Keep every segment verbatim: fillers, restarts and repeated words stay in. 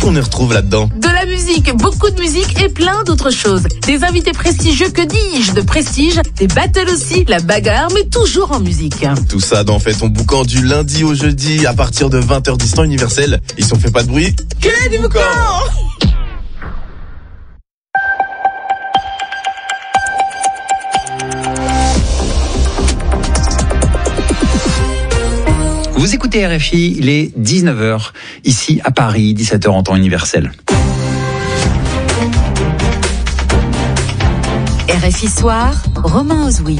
qu'on y retrouve là-dedans? De la musique, beaucoup de musique et plein d'autres choses. Des invités prestigieux, que dis-je, de prestige, des battles aussi, la bagarre, mais toujours en musique. Tout ça dans Fait ton boucan du lundi au jeudi à partir de vingt heures dix temps universel. Ils sont fait pas de bruit. Que du boucan! Vous écoutez R F I, il est dix-neuf heures, ici à Paris, dix-sept heures en temps universel. R F I Soir, Romain Ozoui.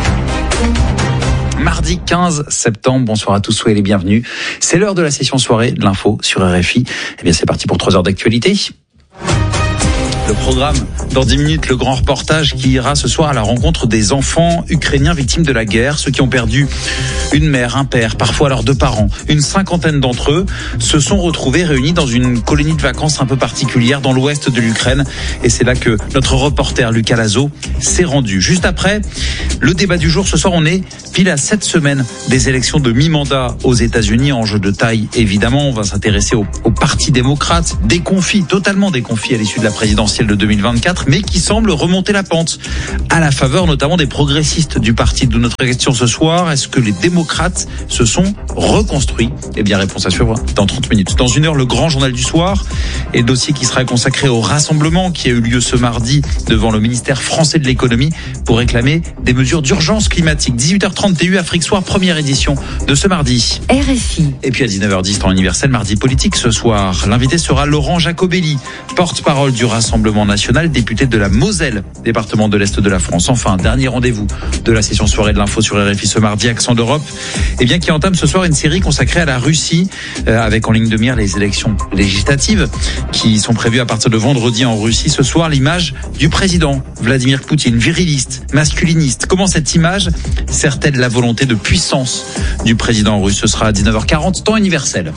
Mardi quinze septembre, bonsoir à tous, soyez les bienvenus. C'est l'heure de la session soirée de l'info sur R F I. Eh bien, c'est parti pour trois heures d'actualité. Le programme, dans dix minutes, le grand reportage qui ira ce soir à la rencontre des enfants ukrainiens victimes de la guerre, ceux qui ont perdu une mère, un père, parfois leurs deux parents. Une cinquantaine d'entre eux se sont retrouvés réunis dans une colonie de vacances un peu particulière dans l'ouest de l'Ukraine. Et c'est là que notre reporter Lucas Lazo s'est rendu. Juste après, le débat du jour, ce soir, on est pile à sept semaines des élections de mi-mandat aux États-Unis. Enjeu de taille, évidemment. On va s'intéresser au, au Parti démocrate, déconfit, totalement déconfit à l'issue de la présidentielle de deux mille vingt-quatre, mais qui semble remonter la pente à la faveur notamment des progressistes du parti. De notre question ce soir, est-ce que les démocrates se sont reconstruits? Eh bien, réponse à suivre dans trente minutes. Dans une heure, le grand journal du soir et le dossier qui sera consacré au rassemblement qui a eu lieu ce mardi devant le ministère français de l'économie pour réclamer des mesures d'urgence climatique. dix-huit heures trente T U Afrique Soir, première édition de ce mardi. R F I. Et puis à dix-neuf heures dix, temps universel, mardi politique ce soir. L'invité sera Laurent Jacobelli, porte-parole du Rassemblement national, député de la Moselle, département de l'Est de la France. Enfin, dernier rendez-vous de la session soirée de l'info sur R F I ce mardi, Accent d'Europe, et bien qui entame ce soir une série consacrée à la Russie, euh, avec en ligne de mire les élections législatives qui sont prévues à partir de vendredi en Russie. Ce soir, l'image du président Vladimir Poutine, viriliste, masculiniste. Comment cette image sert-elle la volonté de puissance du président russe? Ce sera à dix-neuf heures quarante, temps universel.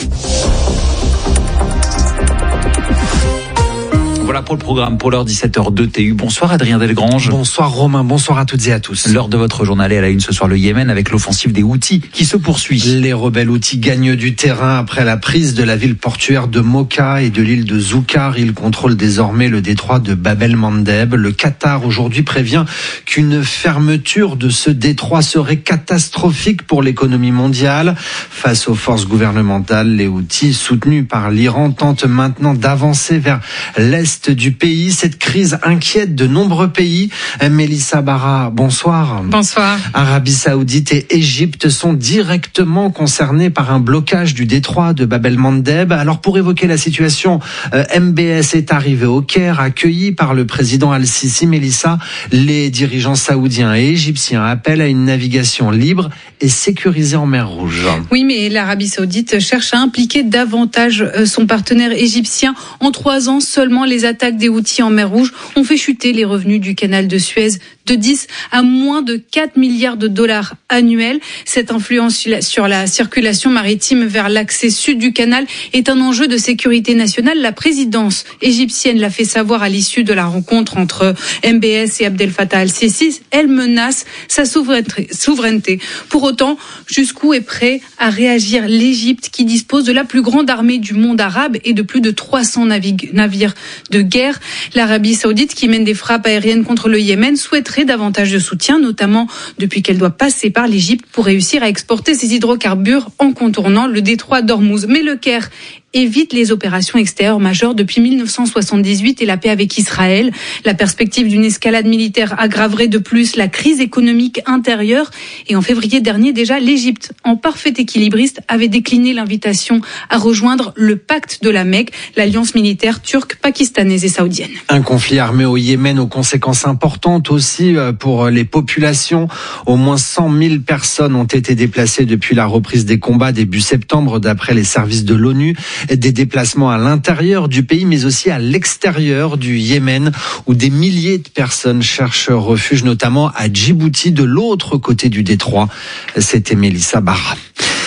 Voilà pour le programme, pour l'heure dix-sept heures deux T U. Bonsoir Adrien Delgrange. Bonsoir Romain, bonsoir à toutes et à tous. L'heure de votre journal est à la une ce soir, le Yémen, avec l'offensive des Houthis qui se poursuit. Les rebelles Houthis gagnent du terrain après la prise de la ville portuaire de Mocha et de l'île de Zoukar. Ils contrôlent désormais le détroit de Bab el-Mandeb. Le Qatar aujourd'hui prévient qu'une fermeture de ce détroit serait catastrophique pour l'économie mondiale. Face aux forces gouvernementales, les Houthis, soutenus par l'Iran, tentent maintenant d'avancer vers l'est du pays. Cette crise inquiète de nombreux pays. Mélissa Barra, bonsoir. Bonsoir. Arabie Saoudite et Égypte sont directement concernés par un blocage du détroit de Bab el-Mandeb. Alors pour évoquer la situation, euh, M B S est arrivé au Caire, accueilli par le président Al-Sisi. Mélissa, les dirigeants saoudiens et égyptiens appellent à une navigation libre et sécurisée en mer Rouge. Oui, mais l'Arabie Saoudite cherche à impliquer davantage son partenaire égyptien. En trois ans seulement, les attaques des Houthis en mer Rouge ont fait chuter les revenus du canal de Suez de dix à moins de quatre milliards de dollars annuels. Cette influence sur la circulation maritime vers l'accès sud du canal est un enjeu de sécurité nationale. La présidence égyptienne l'a fait savoir à l'issue de la rencontre entre M B S et Abdel Fattah al-Sisi. Elle menace sa souveraineté. Pour autant, jusqu'où est prêt à réagir l'Égypte, qui dispose de la plus grande armée du monde arabe et de plus de trois cents navig- navires de guerre? L'Arabie Saoudite, qui mène des frappes aériennes contre le Yémen, souhaiterait davantage de soutien, notamment depuis qu'elle doit passer par l'Égypte pour réussir à exporter ses hydrocarbures en contournant le détroit d'Ormuz. Mais le Caire évite les opérations extérieures majeures depuis mille neuf cent soixante-dix-huit et la paix avec Israël. La perspective d'une escalade militaire aggraverait de plus la crise économique intérieure. Et en février dernier, déjà, l'Égypte, en parfait équilibriste, avait décliné l'invitation à rejoindre le pacte de la Mecque, l'alliance militaire turque, pakistanaise et saoudienne. Un conflit armé au Yémen aux conséquences importantes aussi pour les populations. Au moins cent mille personnes ont été déplacées depuis la reprise des combats début septembre, d'après les services de l'ONU. Des déplacements à l'intérieur du pays, mais aussi à l'extérieur du Yémen, où des milliers de personnes cherchent refuge, notamment à Djibouti, de l'autre côté du détroit. C'était Mélissa Barra.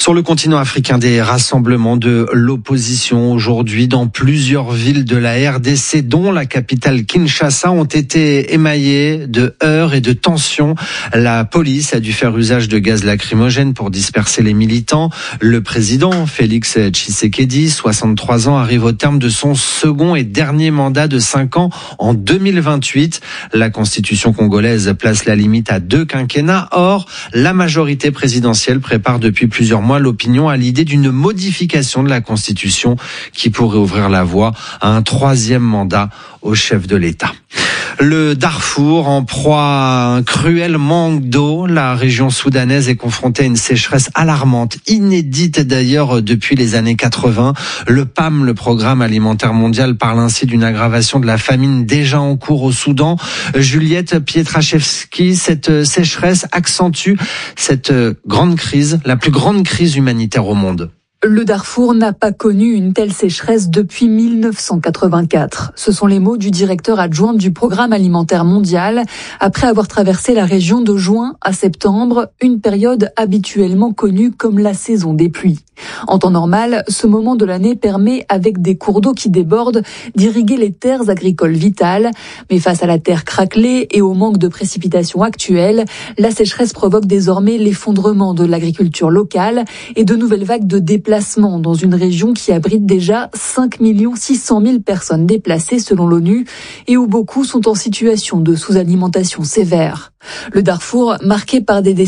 Sur le continent africain, des rassemblements de l'opposition aujourd'hui dans plusieurs villes de la R D C, dont la capitale Kinshasa, ont été émaillés de heurts et de tensions. La police a dû faire usage de gaz lacrymogène pour disperser les militants. Le président Félix Tshisekedi, soixante-trois ans, arrive au terme de son second et dernier mandat de cinq ans en deux mille vingt-huit. La constitution congolaise place la limite à deux quinquennats. Or, la majorité présidentielle prépare depuis plusieurs mois l'opinion à l'idée d'une modification de la constitution qui pourrait ouvrir la voie à un troisième mandat au chef de l'État. Le Darfour, en proie à un cruel manque d'eau, la région soudanaise est confrontée à une sécheresse alarmante, inédite d'ailleurs depuis les années quatre-vingts. Le P A M, le Programme alimentaire mondial, parle ainsi d'une aggravation de la famine déjà en cours au Soudan. Juliette Pietraszewski, cette sécheresse accentue cette grande crise, la plus grande crise humanitaire au monde. Le Darfour n'a pas connu une telle sécheresse depuis mille neuf cent quatre-vingt-quatre. Ce sont les mots du directeur adjoint du Programme alimentaire mondial après avoir traversé la région de juin à septembre, une période habituellement connue comme la saison des pluies. En temps normal, ce moment de l'année permet, avec des cours d'eau qui débordent, d'irriguer les terres agricoles vitales. Mais face à la terre craquelée et au manque de précipitations actuelles, la sécheresse provoque désormais l'effondrement de l'agriculture locale et de nouvelles vagues de déplacements dans une région qui abrite déjà cinq millions six cent mille personnes déplacées selon l'ONU et où beaucoup sont en situation de sous-alimentation sévère. Le Darfour, marqué par des